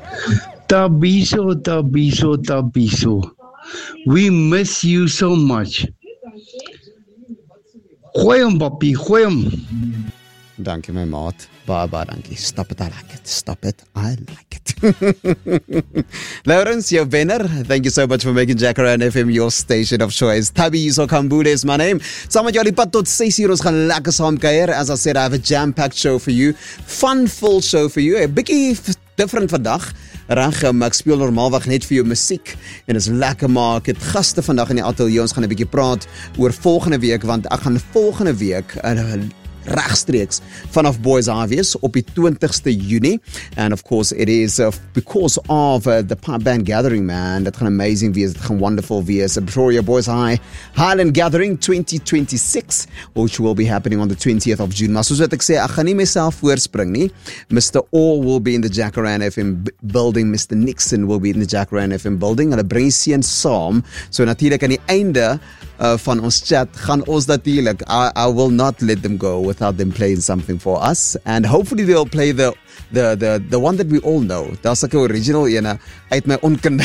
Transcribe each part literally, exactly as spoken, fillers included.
Tabiso, Tabiso, Tabiso. We miss you so much. Gooi hom, papi, gooi hom. Dankie my maat, baie baie dankie. Stop it, I like it. Stop it, I like it. Lawrence, your winner. Thank you so much for making Jacaranda F M your station of choice. Tabiso Kambule is my name. Saam met jou die pad tot six uur, ons gaan lekker saam kuier. As I said, I have a jam-packed show for you. Fun-full show for you. 'n Bietjie different vandag. Reg, maar ek speel normaalweg net vir jou musiek en is lekker, maar ek het gaste vandag in die ateljee. Ons gaan 'n bietjie praat oor volgende week, want ek gaan volgende week uh, regstreeks vanaf Boys Eye wees op die twintigste Junie. And of course it is uh, because of uh, the pub band gathering, man. Dit gaan amazing wees, dit gaan wonderful wees. Pretoria Boys Eye Highland Gathering twenty twenty-six, which will be happening on the twentieth of June. Maar soos wat ek sê, ek gaan nie myself voorspring nie. Mister Orr will be in the Jacaranda F M building, Mister Nixon will be in the Jacaranda F M building. Hulle bring seuns saam. So natuurlik aan die einde Uh, van ons chat gaan ons natuurlijk, I, I will not let them go without them playing something for us, and hopefully they'll play the the the the one that we all know. Daar's 'n original ene uit my onkunde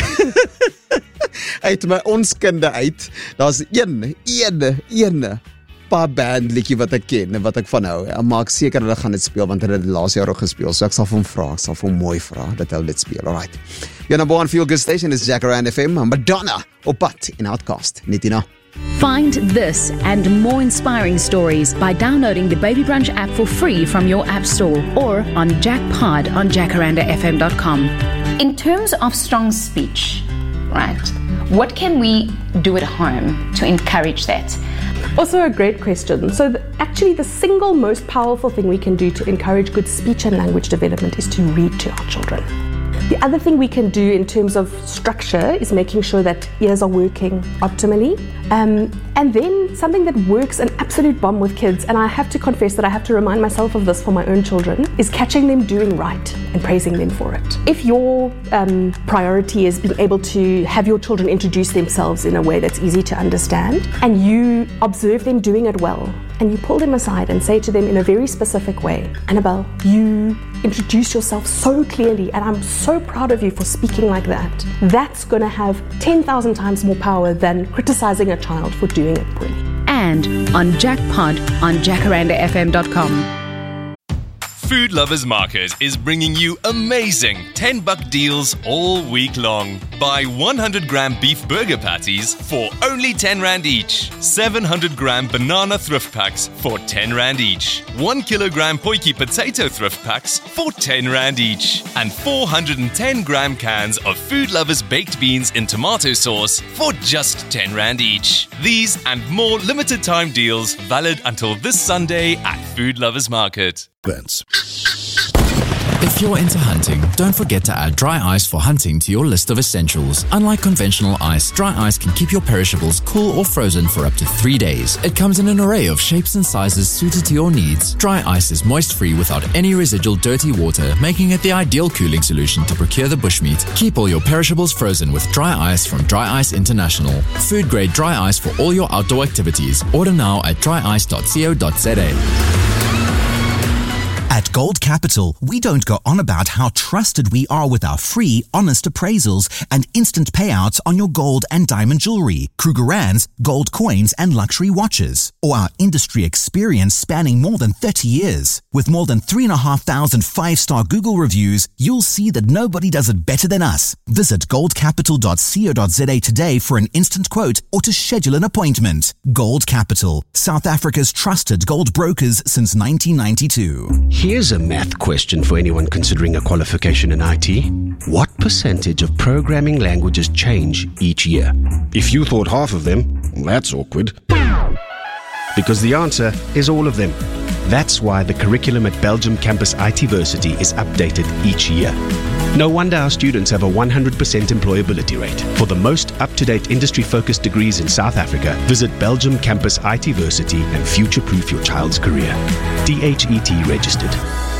uit my onkunde uit. Daar's een een een paar band liedjie wat ek ken en wat ek van hou. Ek maak seker hulle gaan dit speel, want hulle het dit laas jaar ook gespeel. So ek sal vir hom vra, ek sal vir hom mooi vra dat hulle dit speel. Alright. Your number one feel good station is Jacaranda F M. Madonna op pad in Outcast. Net hierna. Find this and more inspiring stories by downloading the Baby Brunch app for free from your app store or on Jackpod on jacaranda f m dot com. In terms of strong speech, right, what can we do at home to encourage that? Also a great question. So the, actually the single most powerful thing we can do to encourage good speech and language development is to read to our children. The other thing we can do in terms of structure is making sure that ears are working optimally. Um, and then something that works an absolute bomb with kids, and I have to confess that I have to remind myself of this for my own children, is catching them doing right and praising them for it. If your um, priority is being able to have your children introduce themselves in a way that's easy to understand, and you observe them doing it well, and you pull them aside and say to them in a very specific way, Annabelle, you introduce yourself so clearly and I'm so proud of you for speaking like that. That's going to have ten thousand times more power than criticizing a child for doing it poorly. And on Jackpod on jacaranda f m dot com. Food Lovers Market is bringing you amazing ten buck deals all week long. Buy one hundred gram beef burger patties for only ten rand each. seven hundred gram banana thrift packs for ten rand each. one kilogram potjie potato thrift packs for ten rand each. And four hundred ten gram cans of Food Lovers baked beans in tomato sauce for just ten rand each. These and more limited time deals valid until this Sunday at Food Lovers Market. If you're into hunting, don't forget to add dry ice for hunting to your list of essentials. Unlike conventional ice, dry ice can keep your perishables cool or frozen for up to three days. It comes in an array of shapes and sizes suited to your needs. Dry ice is moist-free without any residual dirty water, making it the ideal cooling solution to procure the bushmeat. Keep all your perishables frozen with dry ice from Dry Ice International. Food-grade dry ice for all your outdoor activities. Order now at dry ice dot co dot z a. At Gold Capital, we don't go on about how trusted we are with our free, honest appraisals and instant payouts on your gold and diamond jewelry, Krugerrands, gold coins and luxury watches, or our industry experience spanning more than thirty years. With more than three thousand five hundred five-star Google reviews, you'll see that nobody does it better than us. Visit gold capital dot co dot z a today for an instant quote or to schedule an appointment. Gold Capital, South Africa's trusted gold brokers since nineteen ninety-two. Here's a math question for anyone considering a qualification in I T. What percentage of programming languages change each year? If you thought half of them, that's awkward. Because the answer is all of them. That's why the curriculum at Belgium Campus ITversity is updated each year. No wonder our students have a one hundred percent employability rate. For the most up-to-date industry-focused degrees in South Africa, visit Belgium Campus ITversity and future-proof your child's career. D H E T registered.